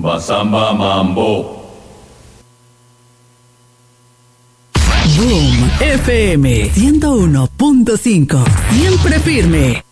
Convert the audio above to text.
rumba, samba, mambo. Boom FM 101.5. Siempre firme.